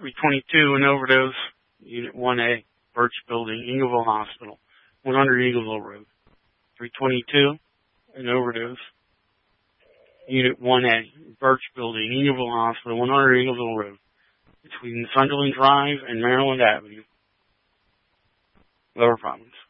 322, an overdose, Unit 1A, Birch Building, Ingleville Hospital, 100 Ingleville Road. 322, an overdose, Unit 1A, Birch Building, Ingleville Hospital, 100 Ingleville Road, between Sunderland Drive and Maryland Avenue, Lower Providence.